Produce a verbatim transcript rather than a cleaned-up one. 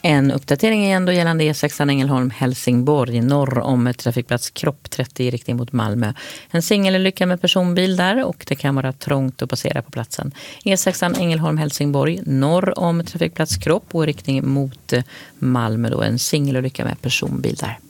En uppdatering igen då gällande E sexan Ängelholm-Helsingborg norr om trafikplats Kropp trettio i riktning mot Malmö. En singelolycka med personbil där och det kan vara trångt att passera på platsen. E sexan Ängelholm-Helsingborg norr om trafikplats Kropp och i riktning mot Malmö då en singelolycka med personbil där.